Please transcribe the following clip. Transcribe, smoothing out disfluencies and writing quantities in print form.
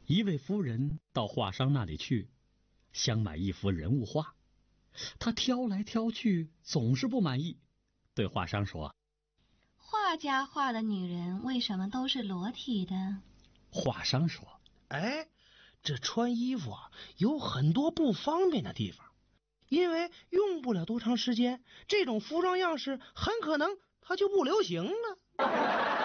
一位夫人到画商那里去，想买一幅人物画，她挑来挑去，总是不满意，对画商说： 画家画的女人为什么都是裸体的？ 画商说： 哎，这穿衣服啊，有很多不方便的地方，因为用不了多长时间，这种服装样式很可能它就不流行了。